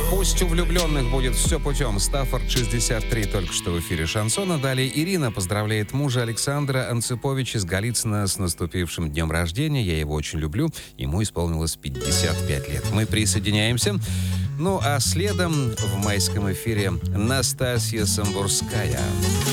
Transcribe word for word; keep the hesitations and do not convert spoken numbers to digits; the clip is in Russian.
Пусть у влюбленных будет все путем. Стаффорд шестьдесят три только что в эфире шансона. Далее Ирина поздравляет мужа Александра Анциповича из Голицына с наступившим днем рождения. Я его очень люблю. Ему исполнилось пятьдесят пять лет. Мы присоединяемся. Ну а следом в майском эфире Настасья Самбурская.